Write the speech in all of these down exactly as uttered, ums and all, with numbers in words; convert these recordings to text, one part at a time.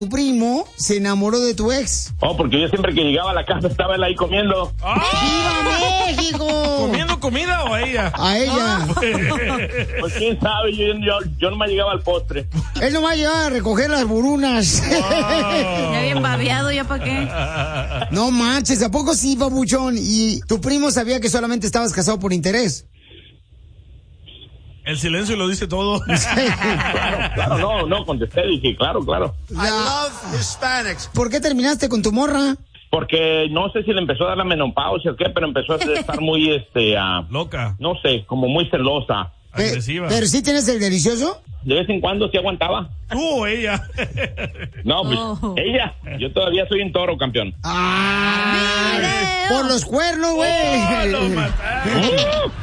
Tu primo se enamoró de tu ex. Oh, porque yo siempre que llegaba a la casa estaba él ahí comiendo. ¡Oh! ¡Viva México! ¿Comiendo comida o a ella? A ella. Pues quién sabe, yo, yo, yo nomás llegaba al postre. Él nomás llegaba a recoger las burunas. Wow. Ya bien babeado, ¿ya para qué? No manches, ¿a poco sí, babuchón? ¿Y tu primo sabía que solamente estabas casado por interés? El silencio lo dice todo. Claro, claro, no, no, contesté, dije, claro, claro. I love Hispanics. ¿Por qué terminaste con tu morra? Porque no sé si le empezó a dar la menopausia o qué, pero empezó a estar muy, este, uh, loca. No sé, como muy celosa. Agresiva. ¿Pero sí tienes el delicioso? De vez en cuando sí aguantaba. ¿Tú o ella? No, pues, oh. ella. Yo todavía soy un toro, campeón. ¡Ah! ¡Por los cuernos, güey! Oh, lo mataron.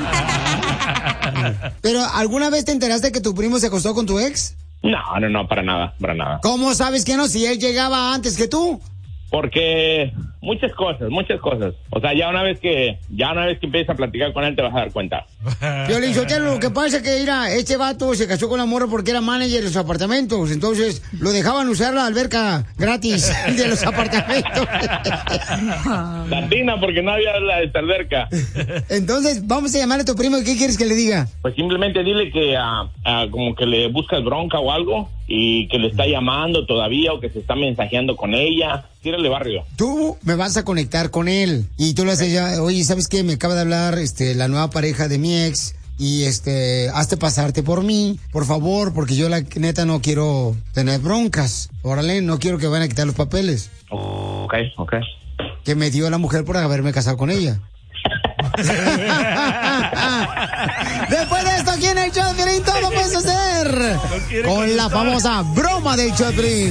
¿Pero alguna vez te enteraste que tu primo se acostó con tu ex? No, no, no, para nada, para nada. ¿Cómo sabes que no? Si él llegaba antes que tú. Porque muchas cosas, muchas cosas. O sea, ya una vez que, ya una vez que empiezas a platicar con él te vas a dar cuenta. Piolín Sotelo, lo que pasa es que, mira, este vato se casó con la morra porque era manager de los apartamentos. Entonces, lo dejaban usar la alberca gratis de los apartamentos. Latina, porque no había la de alberca. Entonces, vamos a llamarle a tu primo. ¿Qué quieres que le diga? Pues simplemente dile que, uh, uh, como que le buscas bronca o algo, y que le está llamando todavía, o que se está mensajeando con ella. Tírale barrio. Tú me vas a conectar con él y tú le haces ya, oye, ¿sabes qué? Me acaba de hablar este la nueva pareja de mi ex y este, hazte pasarte por mí, por favor, porque yo la neta no quiero tener broncas. Órale, no quiero que vayan a quitar los papeles. Ok, ok. Que me dio la mujer por haberme casado con ella. Después de esto, aquí en el show de Piolín todo puede suceder. Con la famosa broma del show de Piolín.